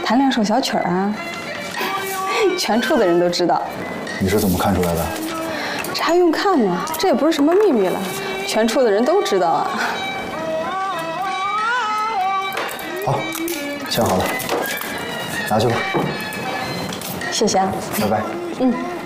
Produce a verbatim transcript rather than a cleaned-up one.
弹两首小曲儿啊，全处的人都知道。 你是怎么看出来的？ 这还用看吗？这也不是什么秘密了，全处的人都知道啊。 好，签好了，拿去吧。 谢谢啊。 拜拜。 嗯。